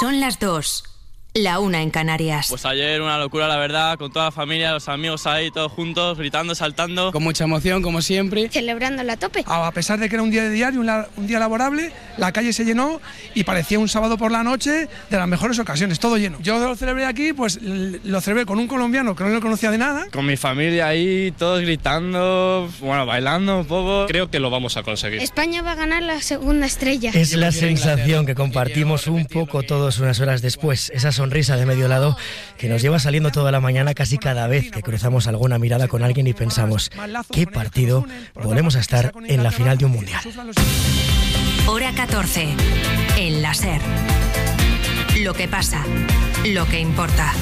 Son las 2, la 1 en Canarias. Pues ayer una locura, la verdad, con toda la familia, los amigos ahí, todos juntos, gritando, saltando. Con mucha emoción, como siempre. Celebrándola a tope. A pesar de que era un día de diario, un día laborable, la calle se llenó y parecía un sábado por la noche de las mejores ocasiones, todo lleno. Yo lo celebré aquí, pues lo celebré con un colombiano que no lo conocía de nada. Con mi familia ahí, todos gritando, bueno, bailando un poco. Creo que lo vamos a conseguir. España va a ganar la segunda estrella. Es la sensación que compartimos un poco todos unas horas después. Esa sonrisa de medio lado que nos lleva saliendo toda la mañana casi cada vez que cruzamos alguna mirada con alguien y pensamos, ¿qué partido volvemos a estar en la final de un mundial? Hora 14, en la SER. Lo que pasa, lo que importa.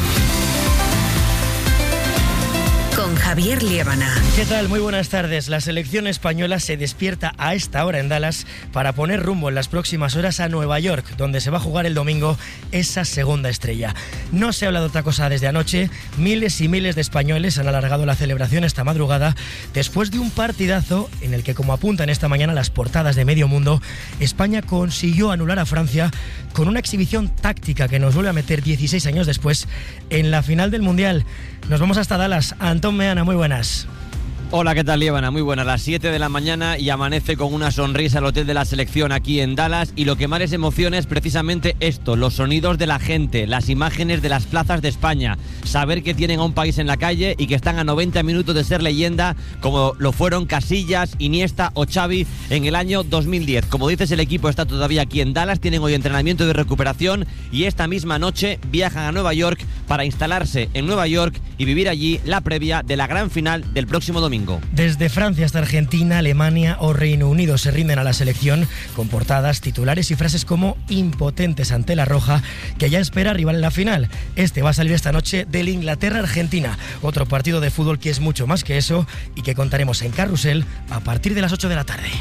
Con Javier Liébana. ¿Qué tal? Muy buenas tardes. La selección española se despierta a esta hora en Dallas para poner rumbo en las próximas horas a Nueva York, donde se va a jugar el domingo esa segunda estrella. No se habla de otra cosa desde anoche. Miles y miles de españoles han alargado la celebración esta madrugada después de un partidazo en el que, como apuntan esta mañana las portadas de medio mundo, España consiguió anular a Francia con una exhibición táctica que nos vuelve a meter 16 años después en la final del Mundial. Nos vamos hasta Dallas. Antón Meana, muy buenas. Hola, ¿qué tal, Liébana? Muy buenas, las 7 de la mañana y amanece con una sonrisa el hotel de la selección aquí en Dallas, y lo que más les emociona es precisamente esto, los sonidos de la gente, las imágenes de las plazas de España, saber que tienen a un país en la calle y que están a 90 minutos de ser leyenda, como lo fueron Casillas, Iniesta o Xavi en el año 2010. Como dices, el equipo está todavía aquí en Dallas, tienen hoy entrenamiento de recuperación y esta misma noche viajan a Nueva York para instalarse en Nueva York y vivir allí la previa de la gran final del próximo domingo. Desde Francia hasta Argentina, Alemania o Reino Unido se rinden a la selección con portadas, titulares y frases como impotentes ante la roja, que ya espera rival en la final. Este va a salir esta noche del Inglaterra-Argentina, otro partido de fútbol que es mucho más que eso y que contaremos en Carrusel a partir de las 8 de la tarde.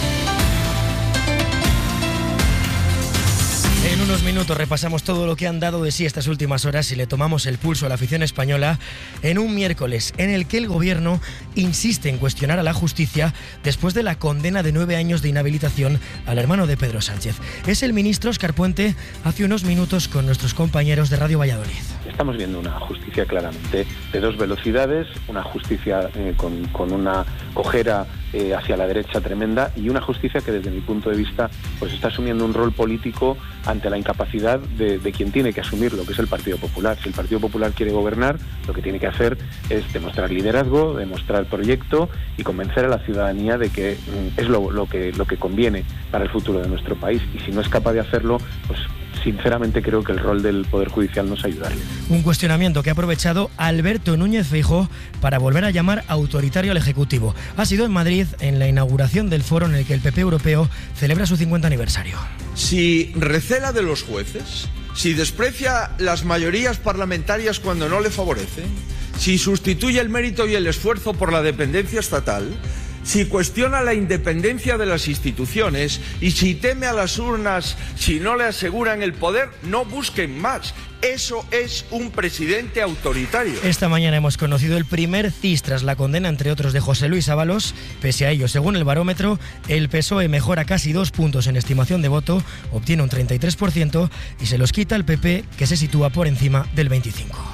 En unos minutos repasamos todo lo que han dado de sí estas últimas horas y le tomamos el pulso a la afición española en un miércoles en el que el gobierno insiste en cuestionar a la justicia después de la condena de 9 años de inhabilitación al hermano de Pedro Sánchez. Es el ministro Óscar Puente hace unos minutos con nuestros compañeros de Radio Valladolid. Estamos viendo una justicia claramente de dos velocidades, una justicia con una cojera hacia la derecha tremenda, y una justicia que desde mi punto de vista pues está asumiendo un rol político ante la incapacidad de quien tiene que asumirlo, que es el Partido Popular. Si el Partido Popular quiere gobernar, lo que tiene que hacer es demostrar liderazgo, demostrar proyecto y convencer a la ciudadanía de que es lo que conviene para el futuro de nuestro país. Y si no es capaz de hacerlo, pues sinceramente creo que el rol del Poder Judicial nos ayudaría. Un cuestionamiento que ha aprovechado Alberto Núñez Feijóo para volver a llamar autoritario al Ejecutivo. Ha sido en Madrid, en la inauguración del foro en el que el PP europeo celebra su 50 aniversario. Si recela de los jueces, si desprecia las mayorías parlamentarias cuando no le favorecen, si sustituye el mérito y el esfuerzo por la dependencia estatal, si cuestiona la independencia de las instituciones y si teme a las urnas si no le aseguran el poder, no busquen más. Eso es un presidente autoritario. Esta mañana hemos conocido el primer CIS tras la condena, entre otros, de José Luis Ábalos. Pese a ello, según el barómetro, el PSOE mejora casi 2 puntos en estimación de voto, obtiene un 33% y se los quita el PP, que se sitúa por encima del 25%.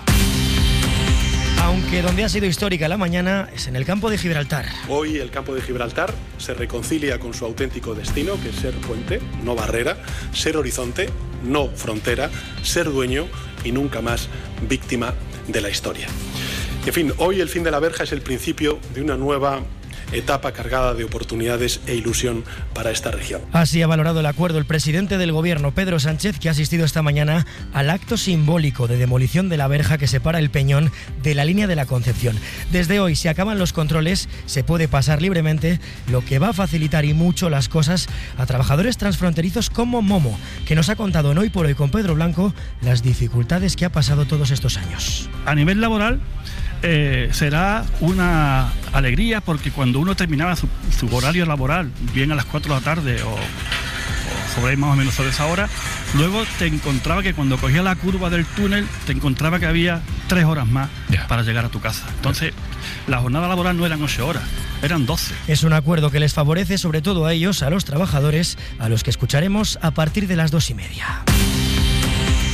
Aunque donde ha sido histórica la mañana es en el campo de Gibraltar. Hoy el campo de Gibraltar se reconcilia con su auténtico destino, que es ser puente, no barrera, ser horizonte, no frontera, ser dueño y nunca más víctima de la historia. En fin, hoy el fin de la verja es el principio de una nueva etapa cargada de oportunidades e ilusión para esta región. Así ha valorado el acuerdo el presidente del gobierno, Pedro Sánchez, que ha asistido esta mañana al acto simbólico de demolición de la verja que separa el Peñón de la línea de la Concepción. Desde hoy, si acaban los controles, se puede pasar libremente, lo que va a facilitar y mucho las cosas a trabajadores transfronterizos como Momo, que nos ha contado en Hoy por Hoy con Pedro Blanco las dificultades que ha pasado todos estos años. A nivel laboral, será una alegría, porque cuando uno terminaba su horario laboral, bien a las 4 de la tarde o sobre ahí más o menos sobre esa hora, luego te encontraba que cuando cogía la curva del túnel, te encontraba que había 3 horas más para llegar a tu casa. Entonces, la jornada laboral no eran 8 horas, eran 12. Es un acuerdo que les favorece sobre todo a ellos, a los trabajadores, a los que escucharemos a partir de las 2:30.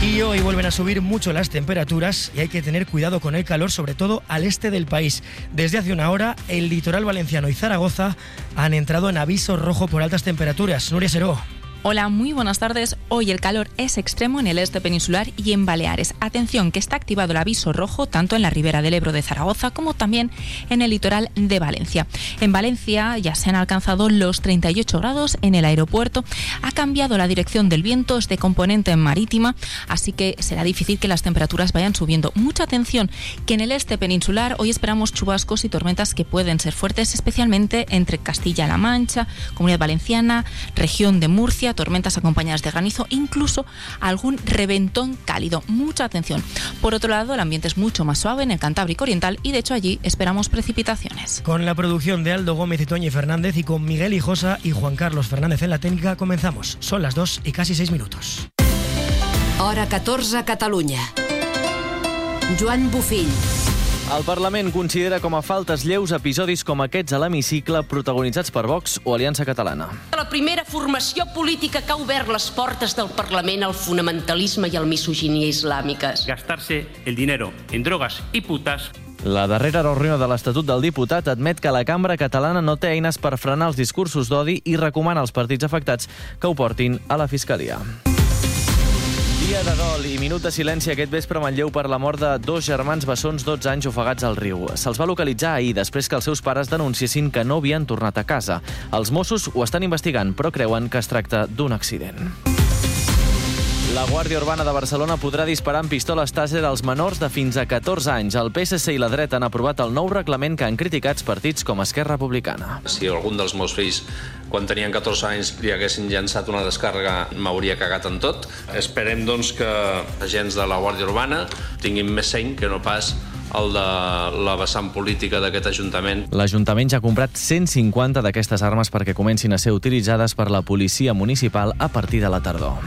Y hoy vuelven a subir mucho las temperaturas y hay que tener cuidado con el calor, sobre todo al este del país. Desde hace una hora, el litoral valenciano y Zaragoza han entrado en aviso rojo por altas temperaturas. Nuria Seró. Hola, muy buenas tardes. Hoy el calor es extremo en el este peninsular y en Baleares. Atención, que está activado el aviso rojo tanto en la ribera del Ebro de Zaragoza como también en el litoral de Valencia. En Valencia ya se han alcanzado los 38 grados en el aeropuerto. Ha cambiado la dirección del viento, es de componente marítima, así que será difícil que las temperaturas vayan subiendo. Mucha atención, que en el este peninsular hoy esperamos chubascos y tormentas que pueden ser fuertes, especialmente entre Castilla-La Mancha, Comunidad Valenciana, región de Murcia, tormentas acompañadas de granizo, incluso algún reventón cálido. Mucha atención. Por otro lado, el ambiente es mucho más suave en el Cantábrico Oriental y de hecho allí esperamos precipitaciones. Con la producción de Aldo Gómez y Toñi Fernández y con Miguel Hijosa y Juan Carlos Fernández en la técnica, comenzamos. Son las 2 y casi 6 minutos. Hora 14 a Catalunya. Joan Bufill. El Parlament considera com a faltes lleus episodis com aquests a l'hemicicle protagonitzats per Vox o Aliança Catalana. La primera formació política que ha obert les portes del Parlament al fonamentalisme i al misoginia islàmiques. Gastarse el dinero en drogas y putas. La darrera reunió de l'Estatut del Diputat admet que la cambra catalana no té eines per frenar els discursos d'odi i recomana als partits afectats que ho portin a la Fiscalia. Dia de dol i minut de silenci aquest vespre a Manlleu per la mort de dos germans bessons 12 anys ofegats al riu. Se'ls va localitzar ahir després que els seus pares denunciessin que no havien tornat a casa. Els Mossos ho estan investigant, però creuen que es tracta d'un accident. La Guàrdia Urbana de Barcelona podrà disparar amb pistoles tàser als menors de fins a 14 anys. El PSC i la dreta han aprovat el nou reglament que han criticat partits com Esquerra Republicana. Si algun dels meus fills, quan tenien 14 anys, li haguessin llançat una descàrrega, m'hauria cagat en tot. Esperem, doncs, que agents de la Guàrdia Urbana tinguin més seny que no pas el de la vessant política d'aquest Ajuntament. L'Ajuntament ja ha comprat 150 d'aquestes armes perquè comencin a ser utilitzades per la policia municipal a partir de la tardor.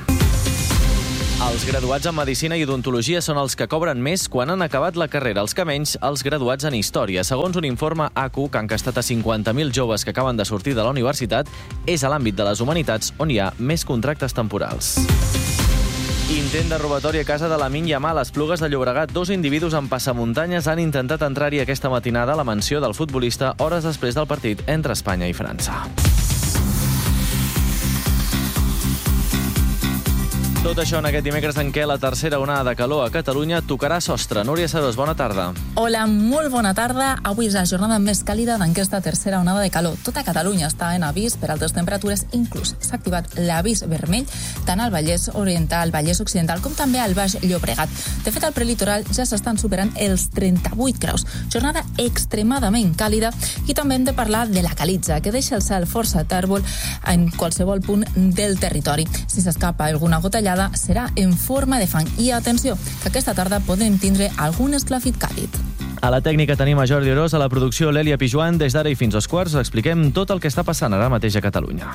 Els graduats en Medicina i Odontologia són els que cobren més quan han acabat la carrera, els que menys, els graduats en Història. Segons un informe ACU que ha encastat a 50.000 joves que acaben de sortir de la universitat, és a l'àmbit de les humanitats on hi ha més contractes temporals. Intent de robatori a casa de Lamine Yamal a Esplugues de Llobregat. Dos individus amb passamuntanyes han intentat entrar-hi aquesta matinada a la mansió del futbolista hores després del partit entre Espanya i França. Tot això en aquest dimecres en què la tercera onada de calor a Catalunya tocarà sostre. Núria Serós, bona tarda. Hola, molt bona tarda. Avui és la jornada més càlida d'aquesta tercera onada de calor. Tota Catalunya està en avís per altes temperatures, inclús s'ha activat l'avís vermell tant al Vallès Oriental, Vallès Occidental, com també al Baix Llobregat. De fet, al prelitoral ja s'estan superant els 38 graus. Jornada extremadament càlida i també hem de parlar de la calitza, que deixa el cel força tèrbol en qualsevol punt del territori. Si s'escapa alguna gotellada, serà en forma de fang. I atenció, que aquesta tarda podem tindre algun esclafit càlid. A la tècnica tenim a Jordi Orós, a la producció l'Èlia Pijuan. Des d'ara i fins als quarts expliquem tot el que està passant ara mateix a Catalunya.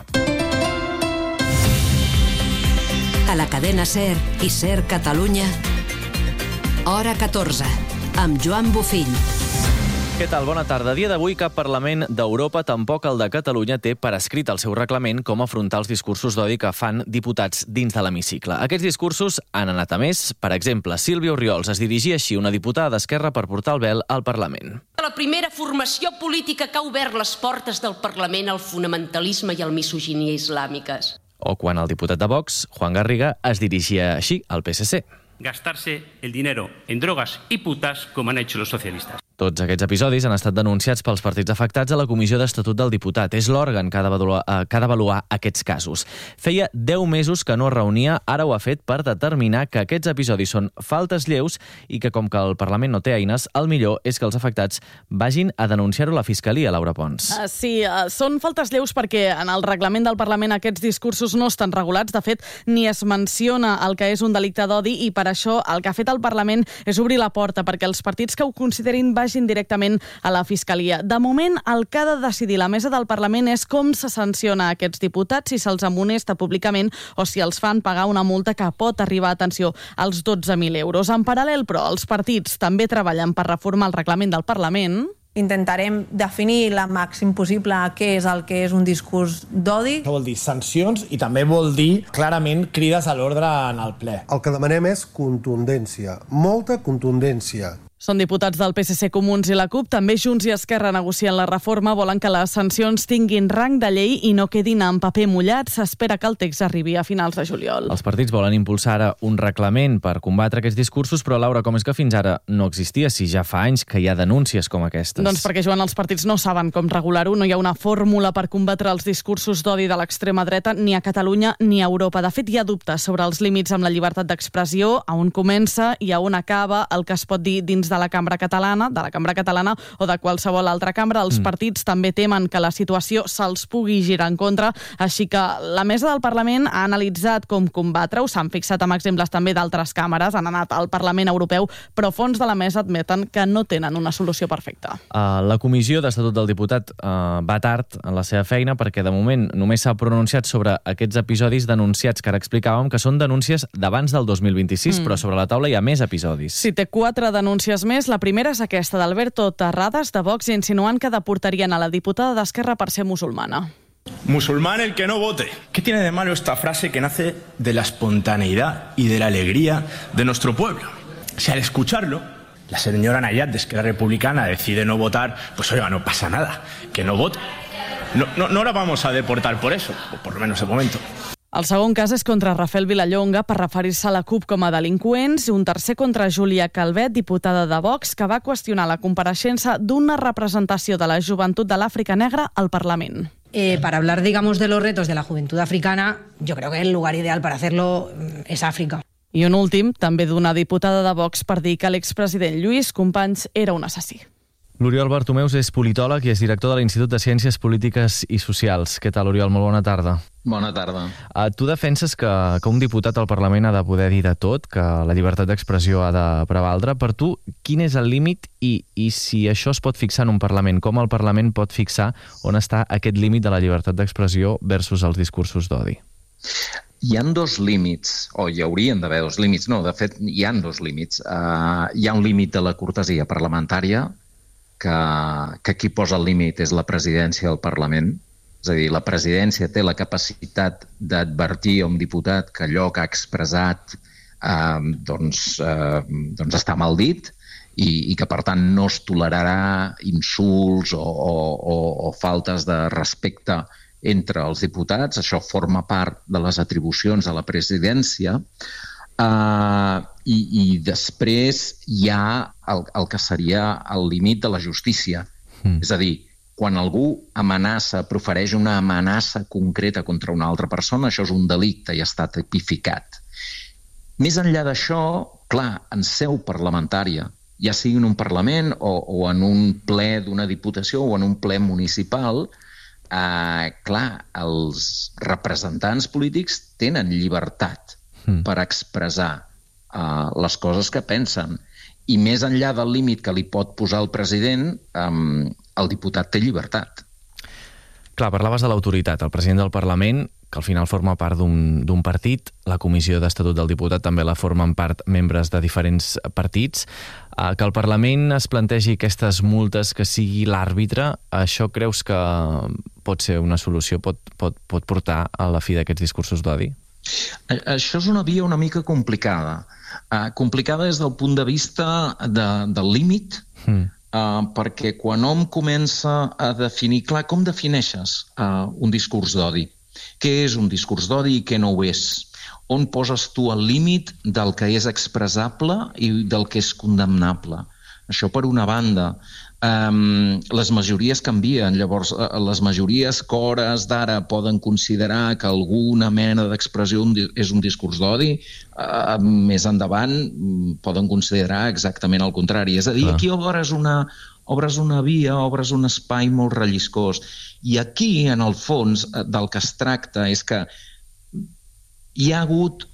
A la cadena SER i SER Catalunya, hora 14, amb Joan Bufill. Què tal? Bona tarda. Dia d'avui cap Parlament d'Europa, tampoc el de Catalunya, té per escrit el seu reglament com afrontar els discursos d'odi que fan diputats dins de l'hemicicle. Aquests discursos han anat a més. Per exemple, Sílvia Orriols es dirigia així, una diputada d'Esquerra, per portar el vel al Parlament. La primera formació política que ha obert les portes del Parlament al fonamentalisme i al misoginia islàmiques. O quan el diputat de Vox, Juan Garriga, es dirigia així al PSC. Gastarse el dinero en drogas y putas como han hecho los socialistas. Tots aquests episodis han estat denunciats pels partits afectats a la Comissió d'Estatut del Diputat. És l'òrgan que ha d'avaluar aquests casos. Feia 10 mesos que no es reunia, ara ho ha fet per determinar que aquests episodis són faltes lleus i que, com que el Parlament no té eines, el millor és que els afectats vagin a denunciar-ho a la Fiscalia, Laura Pons. Sí, són faltes lleus perquè en el reglament del Parlament aquests discursos no estan regulats. De fet, ni es menciona el que és un delicte d'odi i per això el que ha fet el Parlament és obrir la porta perquè els partits que ho considerin vagin directament a la Fiscalia. De moment, el que ha de decidir la mesa del Parlament és com se sanciona a aquests diputats, si se'ls amonesta públicament o si els fan pagar una multa que pot arribar, atenció, als 12.000 euros. En paral·lel, però, els partits també treballen per reformar el reglament del Parlament. intentarem definir el màxim possible què és el que és un discurs d'odi. Això vol dir sancions i també vol dir clarament crides a l'ordre en el ple. El que demanem és contundència, molta contundència. Són diputats del PSC, Comuns i la CUP. També Junts i Esquerra negocien la reforma. Volen que les sancions tinguin rang de llei i no quedin en paper mullat. S'espera que el text arribi a finals de juliol. Els partits volen impulsar ara un reglament per combatre aquests discursos, però Laura, com és que fins ara no existia, si ja fa anys que hi ha denúncies com aquestes? Doncs perquè, Joan, els partits no saben com regular-ho. No hi ha una fórmula per combatre els discursos d'odi de l'extrema dreta ni a Catalunya ni a Europa. De fet, hi ha dubtes sobre els límits amb la llibertat d'expressió, a on comença i a on acaba el que es pot dir dins de la Cambra Catalana, o de qualsevol altra cambra. Els partits també temen que la situació se'ls pugui girar en contra, així que la mesa del Parlament ha analitzat com combatre-ho, s'han fixat amb exemples també d'altres càmeres, han anat al Parlament Europeu, però fons de la mesa admeten que no tenen una solució perfecta. La Comissió d'Estatut del Diputat va tard en la seva feina perquè de moment només s'ha pronunciat sobre aquests episodis denunciats que ara explicàvem, que són denúncies d'abans del 2026, però sobre la taula hi ha més episodis. Sí, té 4 denúncies més. La primera és aquesta d'Alberto Terradas, de Vox, insinuant que deportarien a la diputada d'Esquerra per ser musulmana. Musulmán el que no vote. ¿Qué tiene de malo esta frase que nace de la espontaneidad y de la alegría de nuestro pueblo? Si al escucharlo, la señora Nayat de Esquerra Republicana decide no votar, pues oiga, no pasa nada, que no vote. No la vamos a deportar por eso, o por lo menos de momento. El segon cas és contra Rafael Vilallonga per referir-se a la CUP com a delinqüents, i un tercer contra Júlia Calvet, diputada de Vox, que va qüestionar la compareixença d'una representació de la joventut de l'Àfrica Negra al Parlament. Para hablar, digamos, de los retos de la juventud africana, yo creo que el lugar ideal para hacerlo es África. I un últim, també d'una diputada de Vox, per dir que l'expresident Lluís Companys era un assassí. L'Oriol Bartomeus és politòleg i és director de l'Institut de Ciències Polítiques i Socials. Què tal, Oriol? Molt bona tarda. Bona tarda. Tu defenses que un diputat al Parlament ha de poder dir de tot, que la llibertat d'expressió ha de prevaldre. Per tu, quin és el límit i si això es pot fixar en un Parlament? Com el Parlament pot fixar on està aquest límit de la llibertat d'expressió versus els discursos d'odi? Hi ha 2 límits, o hi haurien d'haver 2 límits. No, de fet, hi ha 2 límits. Hi ha un límit de la cortesia parlamentària, que qui posa el límit és la presidència del Parlament. És a dir, la presidència té la capacitat d'advertir a un diputat que allò que ha expressat està mal dit i que, per tant, no es tolerarà insults o faltes de respecte entre els diputats. Això forma part de les atribucions de la presidència. I després hi ha el que seria el límit de la justícia. És a dir, quan algú amenaça, profereix una amenaça concreta contra una altra persona, això és un delicte i està tipificat. Més enllà d'això, clar, en seu parlamentària, ja sigui en un Parlament o en un ple d'una diputació o en un ple municipal, clar, els representants polítics tenen llibertat per expressar les coses que pensen. I més enllà del límit que li pot posar el president, el diputat té llibertat. Clar, parlaves de l'autoritat. El president del Parlament, que al final forma part d'un partit, la Comissió d'Estatut del Diputat també la formen part membres de diferents partits. Que el Parlament es plantegi aquestes multes, que sigui l'àrbitre, això creus que pot ser una solució, pot portar a la fi d'aquests discursos d'odi? Això és una via una mica complicada. Complicada des del punt de vista del límit, perquè quan hom comença a definir, clar, com defineixes un discurs d'odi? Què és un discurs d'odi i què no ho és? On poses tu el límit del que és expressable i del que és condemnable? Això per una banda. Les majories canvien, llavors les majories que hores d'ara poden considerar que alguna mena d'expressió és un discurs d'odi, més endavant poden considerar exactament el contrari. És a dir, aquí obres una via, obres un espai molt relliscós. I aquí, en el fons, del que es tracta és que hi ha hagut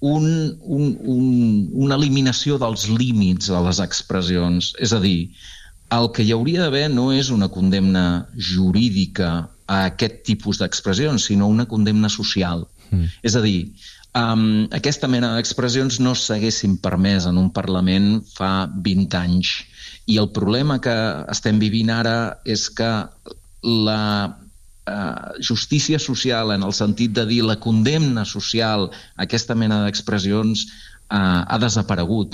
una eliminació dels límits a les expressions. És a dir, el que hi hauria d'haver no és una condemna jurídica a aquest tipus d'expressions, sinó una condemna social. És a dir, aquesta mena d'expressions no s'haguessin permès en un Parlament fa 20 anys. I el problema que estem vivint ara és que la justícia social, en el sentit de dir la condemna social a aquesta mena d'expressions, ha desaparegut.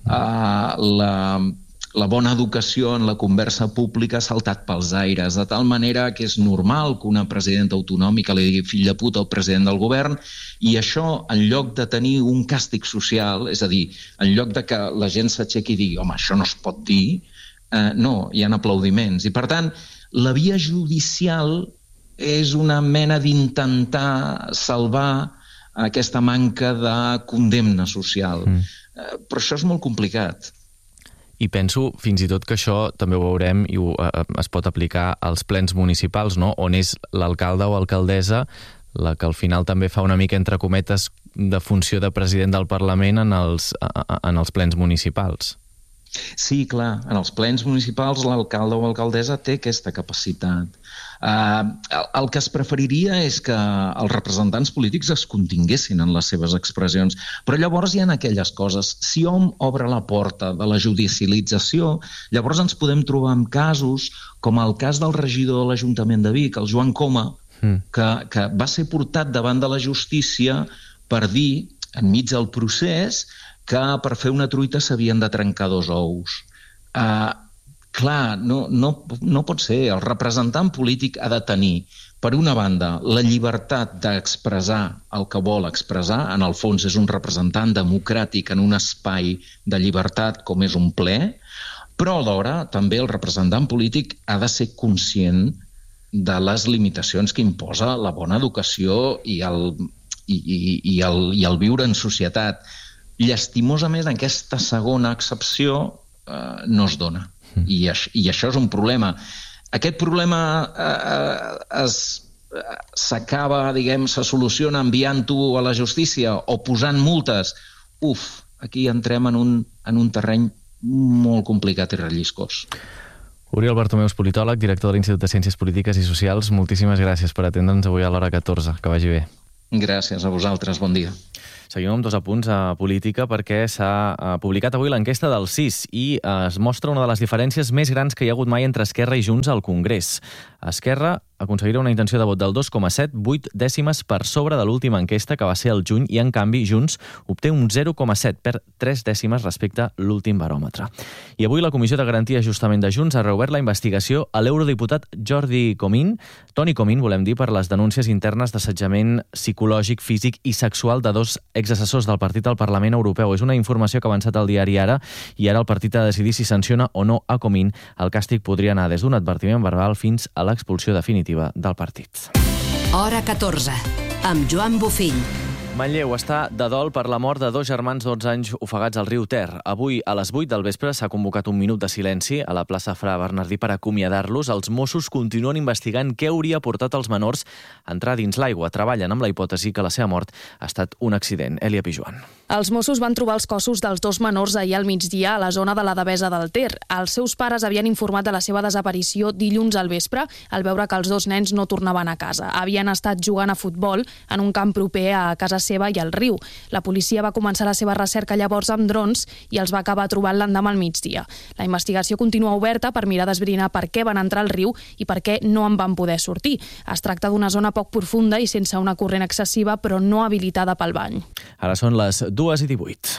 La bona educació en la conversa pública ha saltat pels aires, de tal manera que és normal que una presidenta autonòmica li digui fill de puta al president del govern, i això, en lloc de tenir un càstig social, és a dir, en lloc de que la gent s'aixequi i digui home, això no es pot dir, no, hi ha aplaudiments. I per tant, la via judicial és una mena d'intentar salvar aquesta manca de condemna social. Però això és molt complicat. I penso fins i tot que això també ho veurem i es pot aplicar als plens municipals, no? On és l'alcalde o alcaldessa la que al final també fa una mica, entre cometes, de funció de president del Parlament en els plens municipals. Sí, clar, en els plens municipals l'alcalde o alcaldessa té aquesta capacitat. El que es preferiria és que els representants polítics es continguessin en les seves expressions, però llavors hi ha aquelles coses. Si hom obre la porta de la judicialització, llavors ens podem trobar amb casos com el cas del regidor de l'Ajuntament de Vic, el Joan Coma, que va ser portat davant de la justícia per dir, enmig del procés, que per fer una truita s'havien de trencar 2 ous. Clar, no pot ser. El representant polític ha de tenir, per una banda, la llibertat d'expressar el que vol expressar. En el fons és un representant democràtic en un espai de llibertat com és un ple, però alhora també el representant polític ha de ser conscient de les limitacions que imposa la bona educació i el viure en societat. Llastimosament, aquesta segona excepció no es dona. I això és un problema. Aquest problema s'acaba, se soluciona enviant-ho a la justícia o posant multes. Aquí entrem en un terreny molt complicat i relliscós. Oriol Bartomeus, politòleg, director de l'Institut de Ciències Polítiques i Socials, moltíssimes gràcies per atendre'ns avui a l'hora 14. Que vagi bé. Gràcies a vosaltres, bon dia. Seguim amb 2 apunts a política perquè s'ha publicat avui l'enquesta del CIS i es mostra una de les diferències més grans que hi ha hagut mai entre Esquerra i Junts al Congrés. Esquerra aconseguirà una intenció de vot del 2,7, 8 dècimes per sobre de l'última enquesta, que va ser el juny, i en canvi Junts obté un 0,7 per 3 dècimes respecte a l'últim baròmetre. I avui la Comissió de Garantia i Ajustament de Junts ha reobert la investigació a l'eurodiputat Toni Comín, volem dir, per les denúncies internes d'assetjament psicològic, físic i sexual de 2 exassessors del partit al Parlament Europeu. És una informació que ha avançat al diari Ara, i ara el partit ha de decidir si sanciona o no a Comín. El càstig podria anar des d'un advertiment verbal fins a l'expulsió definitiva del partit. Hora 14, amb Joan Bofill. Manlleu està de dol per la mort de 2 germans d'11 anys ofegats al riu Ter. Avui, a les 8 del vespre, s'ha convocat un minut de silenci a la plaça Fra Bernardí per acomiadar-los. Els Mossos continuen investigant què hauria portat els menors a entrar dins l'aigua. Treballen amb la hipòtesi que la seva mort ha estat un accident. Elia Pijuan. Els Mossos van trobar els cossos dels 2 menors ahir al migdia a la zona de la Devesa del Ter. Els seus pares havien informat de la seva desaparició dilluns al vespre al veure que els 2 nens no tornaven a casa. Havien estat jugant a futbol en un camp proper a casa seva i al riu. La policia va començar la seva recerca llavors amb drons i els va acabar trobant l'endemà al migdia. La investigació continua oberta per mirar d'esbrinar per què van entrar al riu i per què no en van poder sortir. Es tracta d'una zona poc profunda i sense una corrent excessiva, però no habilitada pel bany. Ara són les 2:18.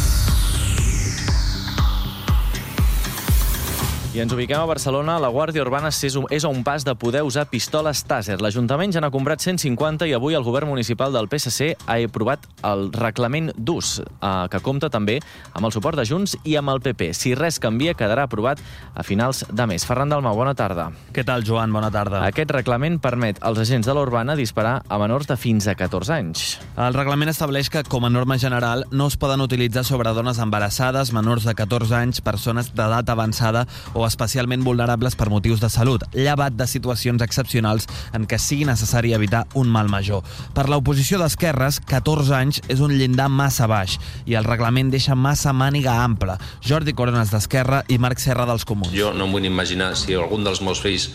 I ens ubiquem a Barcelona. La Guàrdia Urbana és a un pas de poder usar pistoles tàser. L'Ajuntament ja n'ha comprat 150 i avui el govern municipal del PSC ha aprovat el reglament d'ús, que compta també amb el suport de Junts i amb el PP. Si res canvia, quedarà aprovat a finals de mes. Ferran Dalmau, bona tarda. Què tal, Joan? Bona tarda. Aquest reglament permet als agents de l'Urbana disparar a menors de fins a 14 anys. El reglament estableix que, com a norma general, no es poden utilitzar sobre dones embarassades, menors de 14 anys, persones d'edat avançada o especialment vulnerables per motius de salut, llevat de situacions excepcionals en què sigui necessari evitar un mal major. Per l'oposició d'esquerres, 14 anys és un llindar massa baix i el reglament deixa massa màniga ampla. Jordi Coronas d'Esquerra i Marc Serra dels Comuns. Jo no em vull imaginar si algun dels meus fills,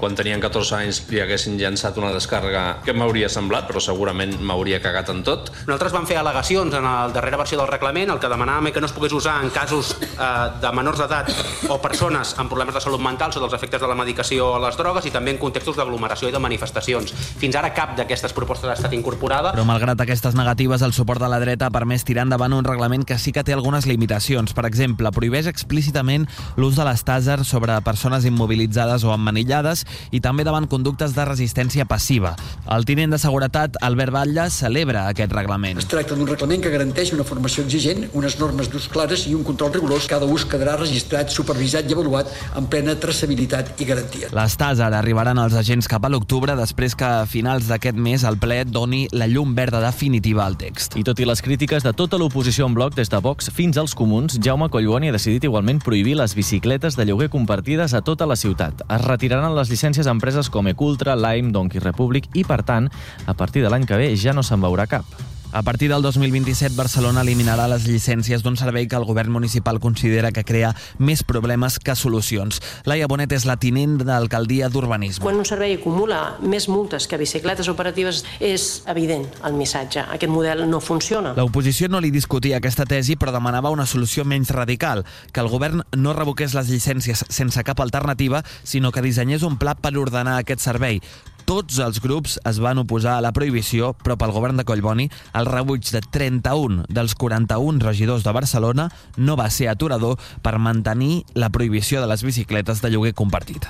quan tenien 14 anys li haguessin llançat una descàrrega que m'hauria semblat, però segurament m'hauria cagat en tot. Nosaltres vam fer al·legacions en la darrera versió del reglament, el que demanàvem que no es pogués usar en casos de menors d'edat o persones amb problemes de salut mental sota els efectes de la medicació o les drogues i també en contextos d'aglomeració i de manifestacions. Fins ara cap d'aquestes propostes ha estat incorporada. Però malgrat aquestes negatives, el suport de la dreta ha permès tirar endavant un reglament que sí que té algunes limitacions. Per exemple, prohibeix explícitament l'ús de les tàser sobre persones immobilitzades o emmanillades i també davant conductes de resistència passiva. El tinent de seguretat, Albert Batlle, celebra aquest reglament. Es tracta d'un reglament que garanteix una formació exigent, unes normes d'ús clares i un control rigorós. Cada ús quedarà registrat, supervisat i avaluat amb plena traçabilitat i garantia. Les tàser arribaran als agents cap a l'octubre, després que a finals d'aquest mes el ple doni la llum verda definitiva al text. I tot i les crítiques de tota l'oposició en bloc, des de Vox fins als Comuns, Jaume Collboni ha decidit igualment prohibir les bicicletes de lloguer compartides a tota la ciutat. Es retiraran les llicències a empreses com Ecultra, Lime, Donkey Republic i, per tant, a partir de l'any que ve ja no se'n veurà cap. A partir del 2027, Barcelona eliminarà les llicències d'un servei que el govern municipal considera que crea més problemes que solucions. Laia Bonet és la tinent d'alcaldia d'Urbanisme. Quan un servei acumula més multes que bicicletes operatives, és evident el missatge. Aquest model no funciona. L'oposició no li discutia aquesta tesi, però demanava una solució menys radical, que el govern no revoqués les llicències sense cap alternativa, sinó que dissenyés un pla per ordenar aquest servei. Tots els grups es van oposar a la prohibició, però pel govern de Collboni, el rebuig de 31 dels 41 regidors de Barcelona no va ser aturador per mantenir la prohibició de les bicicletes de lloguer compartit.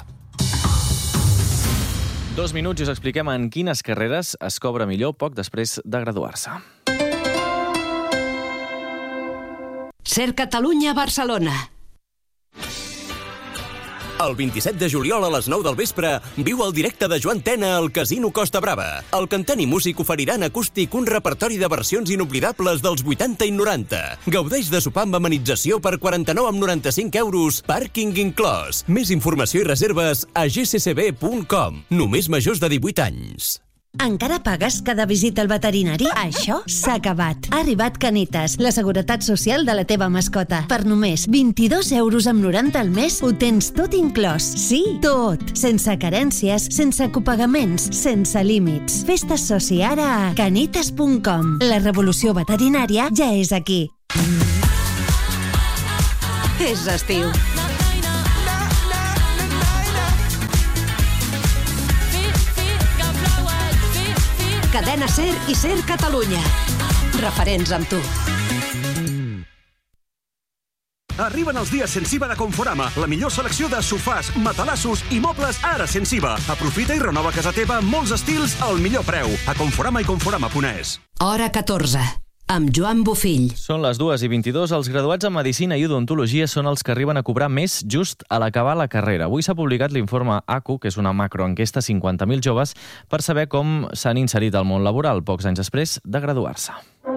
2 minuts i us expliquem en quines carreres es cobra millor poc després de graduar-se. Ser Catalunya, Barcelona. El 27 de juliol a les 9 del vespre viu el directe de Joan Tena al Casino Costa Brava. El cantant i músic oferiran acústic un repertori de versions inoblidables dels 80 i 90. Gaudeix de sopar amb amenització per 49,95 euros, pàrquing inclòs. Més informació i reserves a gccb.com. Només majors de 18 anys. Encara pagues cada visita al veterinari? Això s'ha acabat. Ha arribat Canitas, la seguretat social de la teva mascota. Per només 22,90 € al mes ho tens tot inclòs. Sí, tot. Sense carències, sense copagaments, sense límits. Fes-te soci ara a canitas.com. La revolució veterinària ja és aquí. És estiu. Cadena Ser i Ser Catalunya. Referents amb tu. Arriben els dies sense IVA de Conforama, la millor selecció de sofàs, matalassos i mobles ara sense IVA. Aprofita i renova casa teva amb molts estils al millor preu. A Conforama i Conforama.es. Hora 14. Amb Joan Bofill. Són les 2:22. Els graduats en Medicina i Odontologia són els que arriben a cobrar més just a l'acabar la carrera. Avui s'ha publicat l'informe ACU, que és una macroenquesta a 50.000 joves, per saber com s'han inserit al món laboral pocs anys després de graduar-se.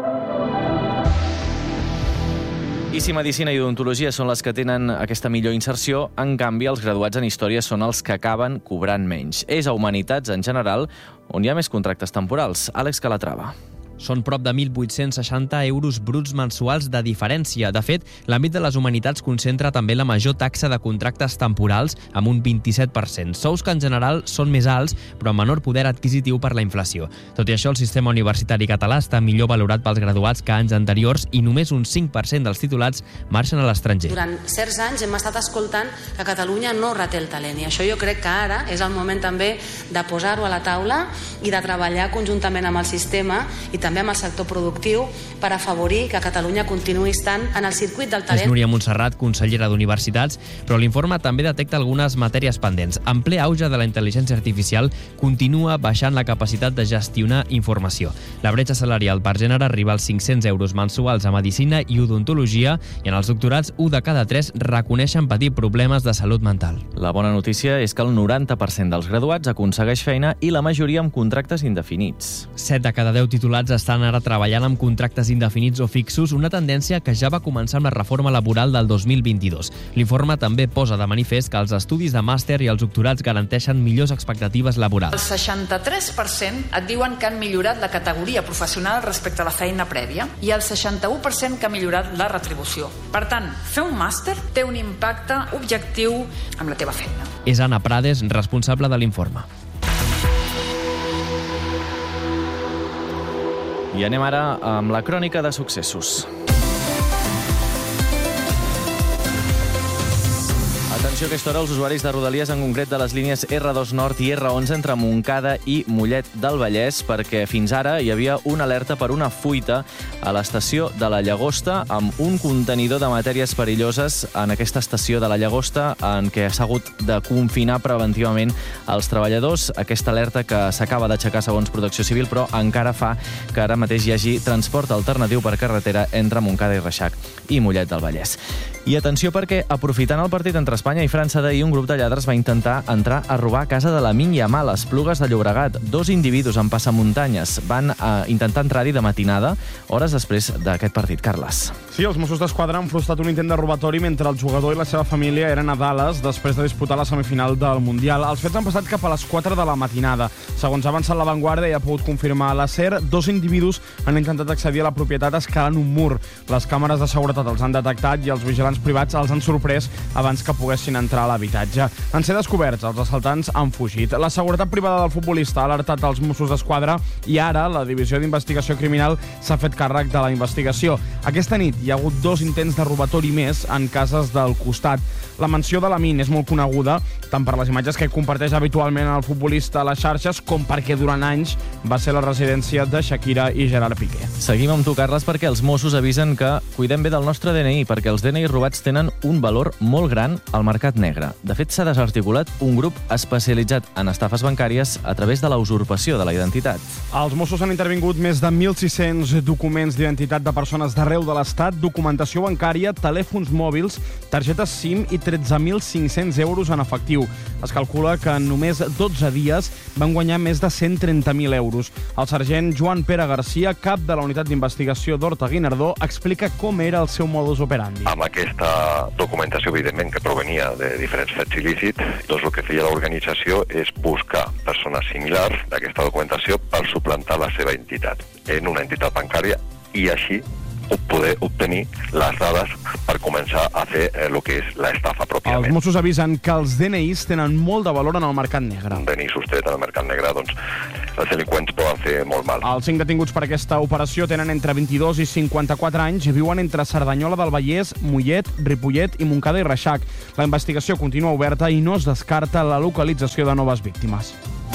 I si Medicina i Odontologia són les que tenen aquesta millor inserció, en canvi els graduats en Història són els que acaben cobrant menys. És a Humanitats, en general, on hi ha més contractes temporals. Àlex Calatrava. Són prop de 1.860 euros bruts mensuals de diferència. De fet, l'àmbit de les humanitats concentra també la major taxa de contractes temporals, amb un 27%. Sous que en general són més alts, però amb menor poder adquisitiu per la inflació. Tot i això, el sistema universitari català està millor valorat pels graduats que anys anteriors i només un 5% dels titulats marxen a l'estranger. Durant certs anys hem estat escoltant que Catalunya no reté el talent, i això jo crec que ara és el moment també de posar-ho a la taula i de treballar conjuntament amb el sistema i també amb el sector productiu per afavorir que Catalunya continuï estant en el circuit del talent. És Núria Montserrat, consellera d'Universitats, però l'informe també detecta algunes matèries pendents. En ple auge de la intel·ligència artificial continua baixant la capacitat de gestionar informació. La bretxa salarial per gènere arriba als 500 euros mensuals a Medicina i Odontologia i en els doctorats 1 de cada 3 reconeixen patir problemes de salut mental. La bona notícia és que el 90% dels graduats aconsegueix feina i la majoria amb contractes indefinits. 7 de cada 10 titulats estan ara treballant amb contractes indefinits o fixos, una tendència que ja va començar amb la reforma laboral del 2022. L'informe també posa de manifest que els estudis de màster i els doctorats garanteixen millors expectatives laborals. El 63% et diuen que han millorat la categoria professional respecte a la feina prèvia i el 61% que ha millorat la retribució. Per tant, fer un màster té un impacte objectiu amb la teva feina. És Anna Prades, responsable de l'informe. I anem ara amb la crònica de successos. Atenció a aquesta hora, els usuaris de Rodalies, en concret de les línies R2 Nord i R11 entre Montcada i Mollet del Vallès, perquè fins ara hi havia una alerta per una fuita a l'estació de la Llagosta amb un contenidor de matèries perilloses en aquesta estació de la Llagosta en què s'ha hagut de confinar preventivament els treballadors. Aquesta alerta que s'acaba d'aixecar segons Protecció Civil, però encara fa que ara mateix hi hagi transport alternatiu per carretera entre Montcada i Reixac i Mollet del Vallès. I atenció perquè, aprofitant el partit entre Espanya i França d'ahir, un grup de lladres va intentar entrar a robar a casa de la Minya a les Plugues de Llobregat. 2 individus en passamuntanyes van intentar entrar-hi de matinada, hores després d'aquest partit. Carles. Sí, els Mossos d'Esquadra han frustrat un intent de robatori mentre el jugador i la seva família eren a Dallas després de disputar la semifinal del Mundial. Els fets han passat cap a les 4 de la matinada. Segons ha avançat La Vanguardia i ha pogut confirmar a la SER, 2 individus han intentat accedir a la propietat escalant un mur. Les càmeres de seguretat els han detectat i els vigilants privats els han sorprès abans que poguessin entrar a l'habitatge. En ser descoberts, els assaltants han fugit. La seguretat privada del futbolista ha alertat els Mossos d'Esquadra i ara la Divisió d'Investigació Criminal s'ha fet càrrec de la investigació. Aquesta nit hi ha hagut 2 intents de robatori més en cases del costat. La mansió de l'Amin és molt coneguda tant per les imatges que comparteix habitualment el futbolista a les xarxes com perquè durant anys va ser la residència de Shakira i Gerard Piqué. Seguim amb tu, Carles, perquè els Mossos avisen que cuidem bé del nostre DNI, perquè els DNI robats tenen un valor molt gran al mercat negre. De fet, s'ha desarticulat un grup especialitzat en estafes bancàries a través de la usurpació de la identitat. Els Mossos han intervingut més de 1.600 documents d'identitat de persones d'arreu de l'Estat, documentació bancària, telèfons mòbils, targetes SIM i 13.500 euros en efectiu. Es calcula que en només 12 dies van guanyar més de 130.000 euros. El sergent Joan Pere Garcia, cap de la unitat d'investigació d'Horta Guinardó, explica com era el seu modus operandi. Amb aquesta documentació, evidentment, que provenia de diferents fets il·lícits, doncs el que feia l'organització és buscar persones similars d'aquesta documentació per suplantar la seva entitat en una entitat bancària i així poder obtenir les dades per començar a fer el que és l'estafa pròpiament. Els Mossos avisen que els DNIs tenen molt de valor en el mercat negre. Un DNI sostret en el mercat negre, doncs els delinqüents poden fer molt mal. Els 5 detinguts per aquesta operació tenen entre 22 i 54 anys i viuen entre Cerdanyola del Vallès, Mollet, Ripollet i Montcada i Reixac. La investigació continua oberta i no es descarta la localització de noves víctimes.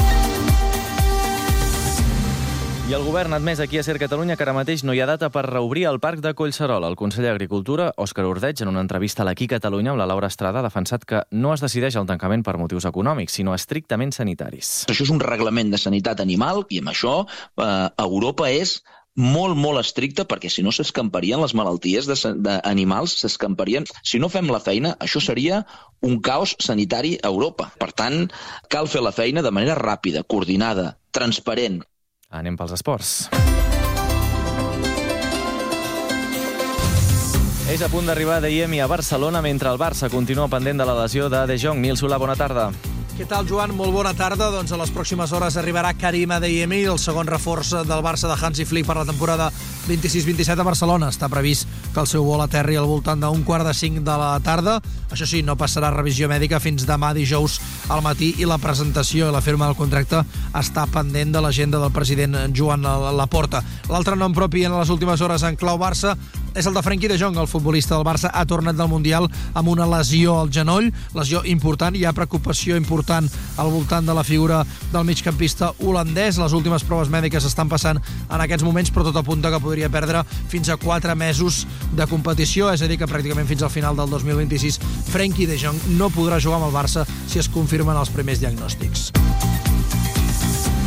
I el govern ha admès aquí a SER Catalunya que ara mateix no hi ha data per reobrir el parc de Collserola. El conseller d'Agricultura, Òscar Ordeig, en una entrevista a l'Aquí Catalunya amb la Laura Estrada, ha defensat que no es decideix el tancament per motius econòmics, sinó estrictament sanitaris. Això és un reglament de sanitat animal i amb això Europa és molt estricta perquè si no s'escamparien les malalties d'animals, s'escamparien. Si no fem la feina, això seria un caos sanitari a Europa. Per tant, cal fer la feina de manera ràpida, coordinada, transparent. Anem pels esports. És a punt d'arribar Adeyemi a Barcelona mentre el Barça continua pendent de la lesió de De Jong. Nil Solà, bona tarda. Què tal, Joan? Molt bona tarda. Doncs a les pròximes hores arribarà Karim Adeyemi, el segon reforç del Barça de Hansi Flick per la temporada 26-27 a Barcelona. Està previst que el seu vol aterri al voltant d'un 4:45 de la tarda. Això sí, no passarà revisió mèdica fins demà dijous al matí i la presentació i la firma del contracte està pendent de l'agenda del president Joan Laporta. L'altre nom propi en les últimes hores en clau Barça és el de Frenkie de Jong. El futbolista del Barça ha tornat del Mundial amb una lesió al genoll, lesió important. Hi ha preocupació important al voltant de la figura del migcampista holandès. Les últimes proves mèdiques estan passant en aquests moments, però tot apunta que podria perdre fins a 4 mesos de competició, és a dir, que pràcticament fins al final del 2026 Frenkie de Jong no podrà jugar amb el Barça si es confirmen els primers diagnòstics.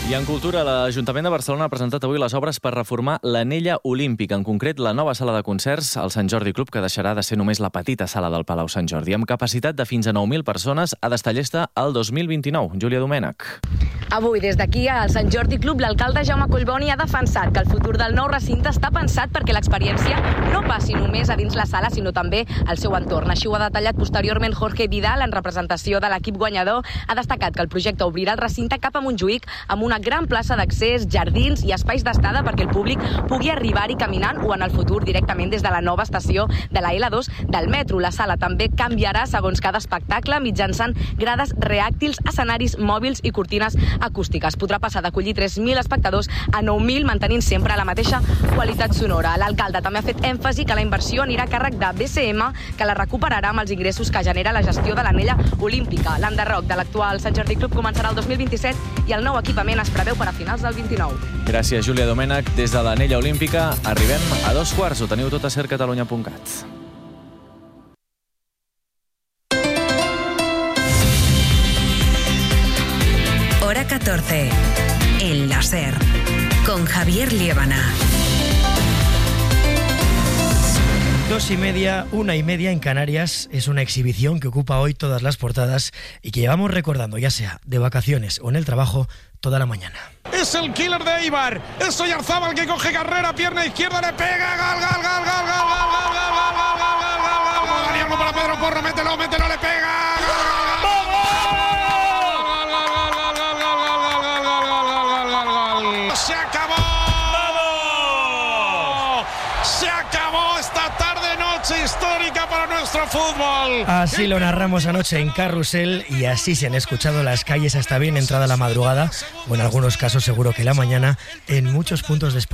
I en cultura, l'Ajuntament de Barcelona ha presentat avui les obres per reformar l'Anella Olímpica, en concret la nova sala de concerts al Sant Jordi Club, que deixarà de ser només la petita sala del Palau Sant Jordi. Amb capacitat de fins a 9.000 persones, ha d'estar llesta el 2029. Júlia Domènech. Avui, des d'aquí, al Sant Jordi Club, l'alcalde Jaume Collboni ha defensat que el futur del nou recinte està pensat perquè l'experiència no passi només a dins la sala, sinó també al seu entorn. Així ho ha detallat posteriorment Jorge Vidal, en representació de l'equip guanyador. Ha destacat que el projecte obrirà el recinte cap a Montjuïc amb una gran plaça d'accés, jardins i espais d'estada perquè el públic pugui arribar-hi caminant o en el futur directament des de la nova estació de la L2 del metro. La sala també canviarà segons cada espectacle mitjançant grades reàctils, escenaris mòbils i cortines acústiques. Podrà passar d'acollir 3.000 espectadors a 9.000, mantenint sempre la mateixa qualitat sonora. L'alcalde també ha fet èmfasi que la inversió anirà a càrrec de BCM, que la recuperarà amb els ingressos que genera la gestió de l'Anella Olímpica. L'enderroc de l'actual Sant Jordi Club començarà el 2027 i el nou equipament es preveu per a finals del 29. Gràcies, Júlia Domènech. Des de l'Anella Olímpica arribem a 2:15. Ho teniu tot a sercatalunya.cat. Hora 14. El láser. Con Javier Liébana. 2:30, 1:30 en Canarias. Es una exhibición que ocupa hoy todas las portadas y que llevamos recordando, ya sea de vacaciones o en el trabajo, toda la mañana. Es el killer de Eibar. Es Oyarzábal que coge carrera, pierna izquierda, le pega, gol, gol, gol, gol, gol, gol, gol, gol, gol, gol, gol, gol, gol, gol, para Pedro Porro, mételo, mételo, le pega. Se acabó. Se acabó esta tarde-noche histórica para nuestro fútbol. Así lo narramos anoche en Carrusel y así se han escuchado las calles hasta bien entrada la madrugada, o en algunos casos seguro que la mañana, en muchos puntos de España.